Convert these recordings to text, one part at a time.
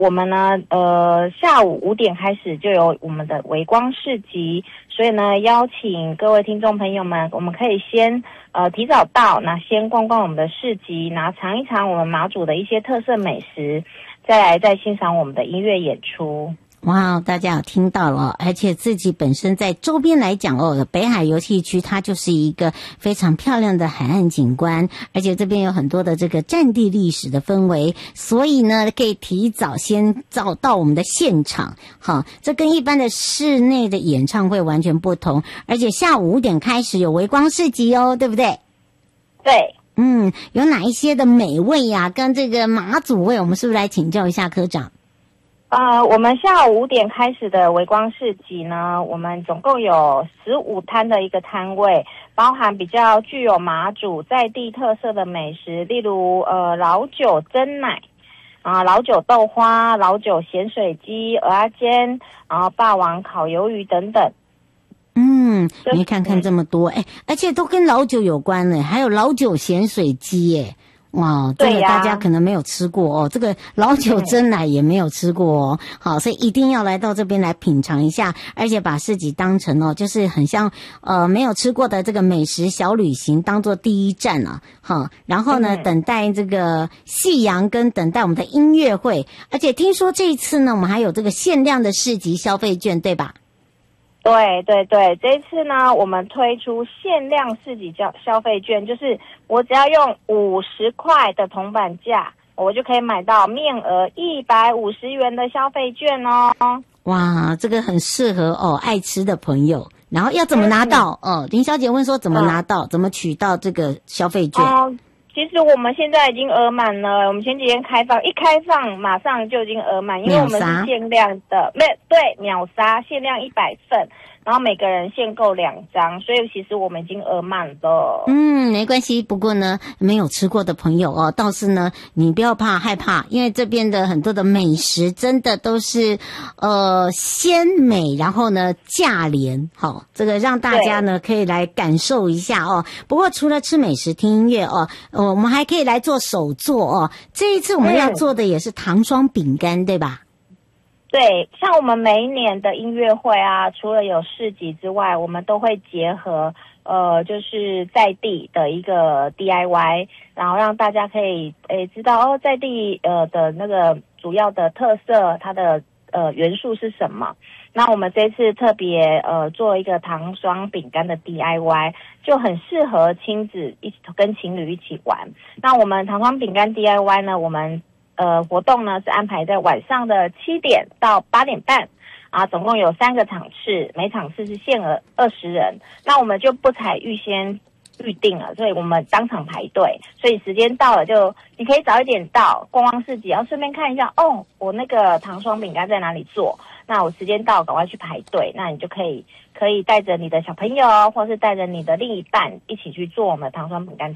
我们呢，下午5点开始就有我们的微光市集，所以呢，邀请各位听众朋友们，我们可以先提早到，那先逛逛我们的市集，然后尝一尝我们马祖的一些特色美食，再欣赏我们的音乐演出。 哇，大家有听到了，而且自己本身在周边来讲北海游憩区它就是一个非常漂亮的海岸景观，而且这边有很多的这个战地历史的氛围，所以呢可以提早先到我们的现场。好，这跟一般的室内的演唱会完全不同，而且下午5点开始有微光市集哦，对不对？ 对。 有哪一些的美味呀，跟这个马祖味，我们是不是来请教一下科长？ 我们下午5点开始的微光市集呢，我们总共有15摊的一个摊位，包含比较具有马祖在地特色的美食，例如老酒蒸奶老酒豆花、老酒咸水鸡、蚵仔煎，然后霸王烤鱿鱼等等。 你看看这么多，而且都跟老酒有关呢，还有老酒咸水鸡耶。哇，这个大家可能没有吃过哦，这个老酒蒸奶也没有吃过哦。好，所以一定要来到这边来品尝一下，而且把市集当成就是很像没有吃过的这个美食小旅行当做第一站啊。好，然后呢等待这个夕阳跟等待我们的音乐会，而且听说这一次呢我们还有这个限量的市集消费券，对吧？ 对对对，这一次呢，我们推出限量市集消费券，就是我只要用50块的铜板价，我就可以买到面额150元的消费券哦。 哇，这个很适合爱吃的朋友。然后要怎么拿到？林小姐问说怎么拿到，怎么取到这个消费券？ 其实我们现在已经额满了，我们前几天开放，一开放马上就已经额满，因为我们是限量的，秒杀，限量100份，然后每个人限购2张，所以其实我们已经额满了。 没关系，不过呢，没有吃过的朋友倒是呢，你不要害怕，因为这边的很多的美食真的都是鲜美，然后呢价廉，好，这个让大家呢可以来感受一下不过除了吃美食、听音乐我们还可以来做手作这一次我们要做的也是糖霜饼干，对吧？ 对，像我们每一年的音乐会除了有市集之外，我们都会结合就是在地的一个 DIY， 然后让大家可以知道在地的那个主要的特色，它的元素是什么。那我们这次特别做一个糖霜饼干的 DIY， 就很适合亲子一起跟情侣一起玩。那我们糖霜饼干 DIY 呢，我们活动呢是安排在晚上的7点到8点半总共有3个场次，每场次是限额20人。那我们就不采预先预定了，所以我们当场排队，所以时间到了就你可以早一点到逛逛市集，然后顺便看一下我那个糖霜饼干在哪里做，那我时间到赶快去排队，那你就可以带着你的小朋友或是带着你的另一半一起去做我们的糖霜饼干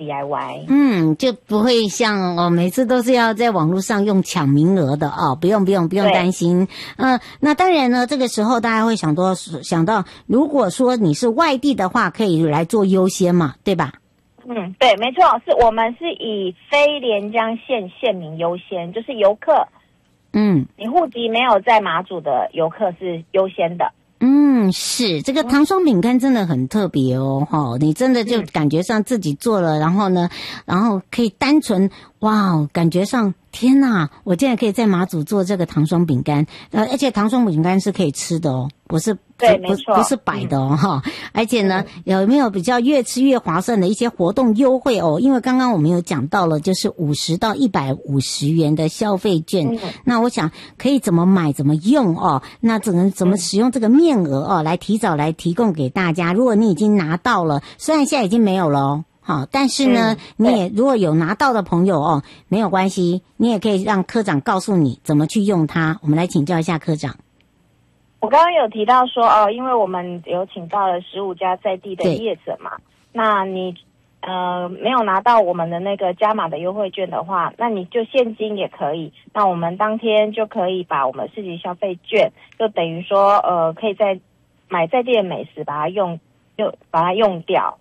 DIY。 就不会像每次都是要在网络上用抢名额的不用担心。那当然呢，这个时候大家会想到如果说你是外地的话，可以来做优先嘛，对吧？ 对，没错，我们是以非连江县县民优先，就是游客，你户籍没有在马祖的游客是优先的。是，这个糖霜饼干真的很特别你真的就感觉上自己做了，然后可以单纯感觉上天哪，我竟然可以在马祖做这个糖霜饼干，而且糖霜饼干是可以吃的不是不是摆的而且呢，有没有比较越吃越划算的一些活动优惠因为刚刚我们有讲到了，就是50到150元的消费券，那我想可以怎么买怎么用那怎么使用这个面额来提早来提供给大家。如果你已经拿到了，虽然现在已经没有了好，但是呢，你也如果有拿到的朋友没有关系，你也可以让科长告诉你怎么去用它。我们来请教一下科长。我刚刚有提到说因为我们有请到了15家在地的业者嘛，那你没有拿到我们的那个加码的优惠券的话，那你就现金也可以。那我们当天就可以把我们市集消费券，就等于说可以在地的美食把它用掉。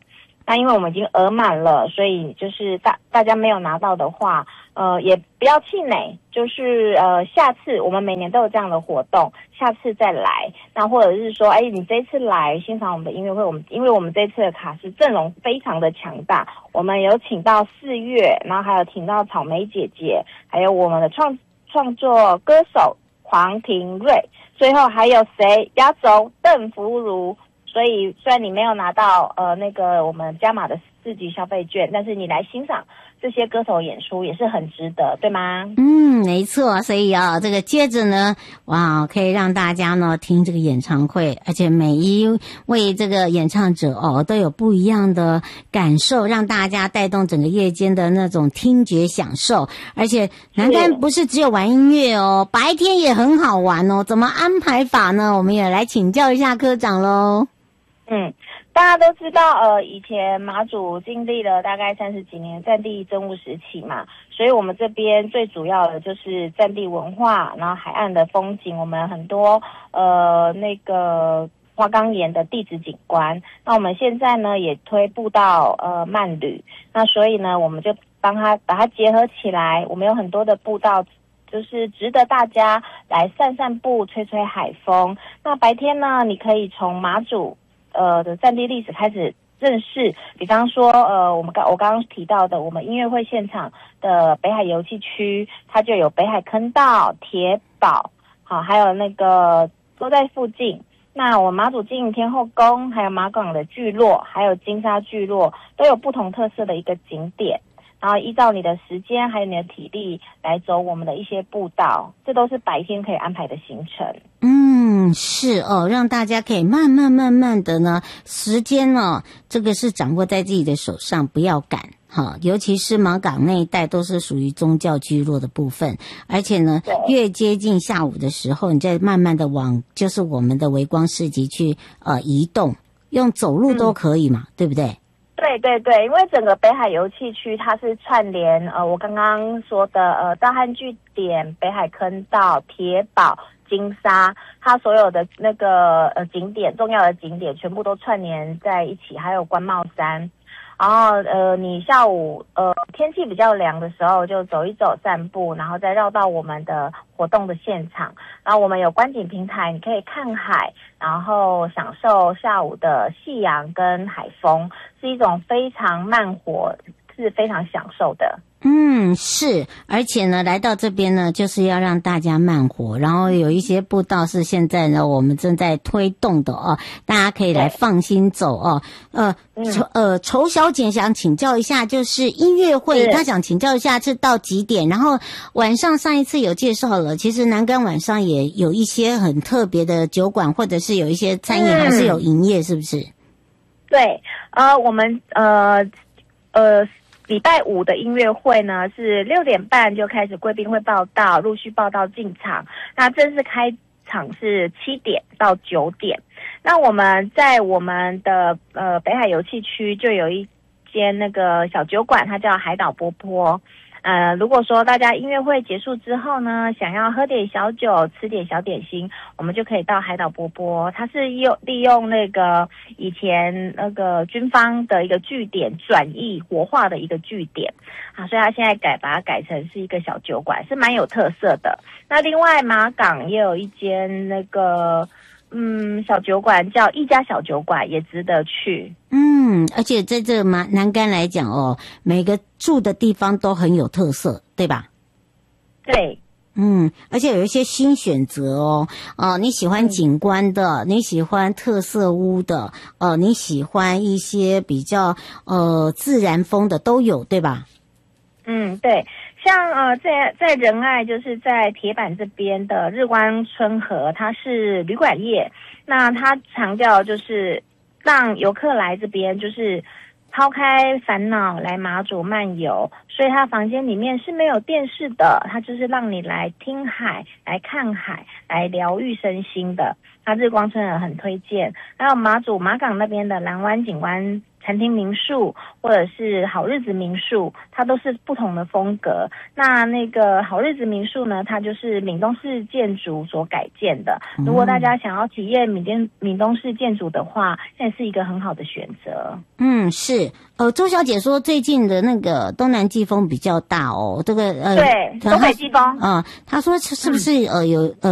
那因为我们已经额满了，所以就是大家没有拿到的话，也不要气馁，就是下次我们每年都有这样的活动，下次再来。那或者是说，你这次来欣赏我们的音乐会，因为我们这次的卡司阵容非常的强大，我们有请到4月，然后还有请到草莓姐姐，还有我们的创作歌手黄庭瑞，最后还有谁？压轴邓福如。所以虽然你没有拿到我们加码的4级消费券，但是你来欣赏这些歌手演出也是很值得，对吗？ 没错。所以这个接着呢，哇，可以让大家呢听这个演唱会，而且每一位这个演唱者都有不一样的感受，让大家带动整个夜间的那种听觉享受。而且南竿不是只有玩音乐白天也很好玩怎么安排法呢？我们也来请教一下科长咯。 大家都知道，以前马祖经历了大概30几年战地政务时期嘛，所以我们这边最主要的就是战地文化，然后海岸的风景，我们很多花岗岩的地质景观。那我们现在呢也推步到慢旅，那所以呢我们就把它结合起来，我们有很多的步道。就是值得大家来散散步、吹吹海风。那白天呢，你可以从马祖的战地历史开始认识，比方说我刚刚提到的我们音乐会现场的北海油气区，它就有北海坑道、铁堡，好，还有都在附近。那我马祖经营天后宫，还有马港的聚落，还有金沙聚落，都有不同特色的一个景点。然后依照你的时间还有你的体力来走我们的一些步道，这都是白天可以安排的行程。 是让大家可以慢慢的呢，时间这个是掌握在自己的手上，不要赶。尤其是马港那一带都是属于宗教聚落的部分，而且呢，越接近下午的时候，你再慢慢的往就是我们的微光市集去移动，用走路都可以嘛，对不对？ 对，因为整个北海油气区它是串联我刚刚说的大汉据点、北海坑道、铁堡、金沙，它所有的景点，重要的景点全部都串联在一起，还有关帽山。然后你下午天气比较凉的时候就走一走散步，然后再绕到我们的活动的现场。然后我们有观景平台，你可以看海，然后享受下午的夕阳跟海风，是一种非常慢活，是非常享受的。 是，而且呢，来到这边呢，就是要让大家慢活，然后有一些步道是现在呢我们正在推动的大家可以来放心走仇小姐想请教一下，就是音乐会，她想请教一下是到几点？然后晚上上一次有介绍了，其实南竿晚上也有一些很特别的酒馆，或者是有一些餐饮还是有营业，是不是？ 对，我们礼拜5的音乐会呢是6点半就开始贵宾会报到，陆续报到进场。那正式开场是7点到9点。那我们在我们的北海油气区就有一间小酒馆，它叫海岛波波。如果说大家音乐会结束之后呢，想要喝点小酒，吃点小点心，我们就可以到海岛波波。它是利用以前军方的一个据点转移活化的一个据点所以它现在把它改成是一个小酒馆，是蛮有特色的。那另外马港也有一间小酒馆叫一家小酒馆，也值得去。 而且在这南竿来讲每个住的地方都很有特色，对吧？ 对。 而且有一些新选择你喜欢景观的，你喜欢特色屋的，你喜欢一些比较自然风的都有，对吧？ 对。像在仁爱，就是在铁板这边的日光春和，它是旅馆业，那它强调就是让游客来这边就是抛开烦恼来马祖漫游，所以它房间里面是没有电视的，它就是让你来听海、来看海、来疗愈身心的。它日光春和很推荐。还有马港那边的蓝湾景观餐厅民宿或者是好日子民宿，它都是不同的风格。那个好日子民宿呢，它就是闽东式建筑所改建的。如果大家想要体验闽东式建筑的话，现在是一个很好的选择。 是。周小姐说最近的那个东南季风比较大哦，这个对，东北季风。 她说是不是有